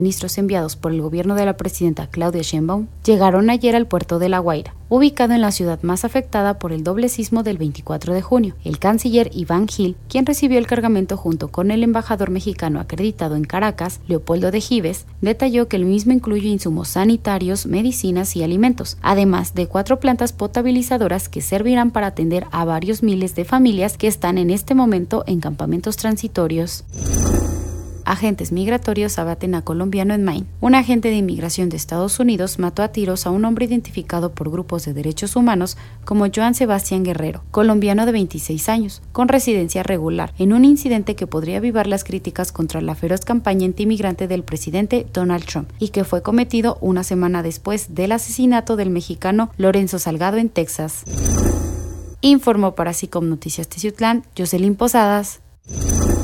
Ministros enviados por el gobierno de la presidenta Claudia Sheinbaum llegaron ayer al puerto de La Guaira, ubicado en la ciudad más afectada por el doble sismo del 24 de junio. El canciller Iván Gil, quien recibió el cargamento junto con el embajador mexicano acreditado en Caracas, Leopoldo de Gives, detalló que el mismo incluye insumos sanitarios, medicinas y alimentos, además de 4 plantas potabilizadoras que servirán para atender a varios miles de familias que están en este momento en campamentos transitorios. Agentes migratorios abaten a colombiano en Maine. Un agente de inmigración de Estados Unidos mató a tiros a un hombre identificado por grupos de derechos humanos como Joan Sebastián Guerrero, colombiano de 26 años, con residencia regular, en un incidente que podría avivar las críticas contra la feroz campaña antimigrante del presidente Donald Trump y que fue cometido una semana después del asesinato del mexicano Lorenzo Salgado en Texas. Informó para SICOM Noticias Teciutlán, Jocelyn Posadas.